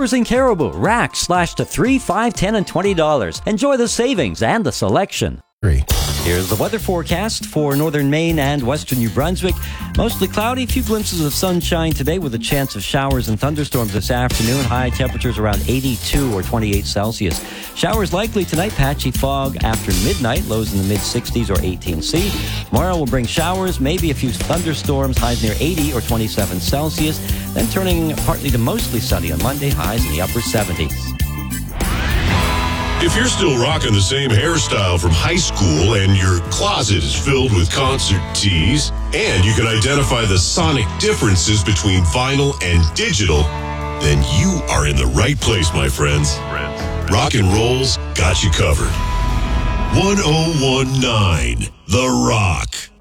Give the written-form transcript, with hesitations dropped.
Quarters in Caribou, rack slashed to $3, $5, $10, and $20. Enjoy the savings and the selection. Here's the weather forecast for northern Maine and western New Brunswick. Mostly cloudy, a few glimpses of sunshine today with a chance of showers and thunderstorms this afternoon. High temperatures around 82 or 28 Celsius. Showers likely tonight, patchy fog after midnight, lows in the mid-60s or 18°C. Tomorrow will bring showers, maybe a few thunderstorms, highs near 80 or 27 Celsius. Then turning partly to mostly sunny on Monday, highs in the upper 70s. If you're still rocking the same hairstyle from high school and your closet is filled with concert tees, and you can identify the sonic differences between vinyl and digital, then you are in the right place, my friends. Rock and Roll's got you covered. 1019 The Rock.